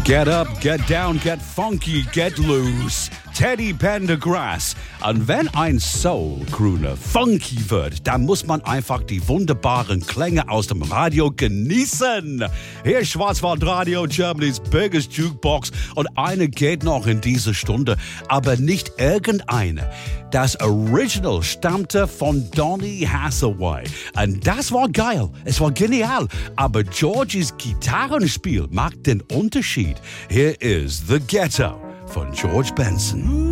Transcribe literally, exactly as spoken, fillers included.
Get up, get down, get funky, get loose. Teddy Pendergrass. Und wenn ein Soul-Crooner funky wird, dann muss man einfach die wunderbaren Klänge aus dem Radio genießen. Hier ist Schwarzwaldradio, Germany's biggest Jukebox. Und eine geht noch in dieser Stunde, aber nicht irgendeine. Das Original stammte von Donny Hathaway. Und das war geil, es war genial. Aber Georges Gitarrenspiel macht den Unterschied. Hier ist The Ghetto von George Benson.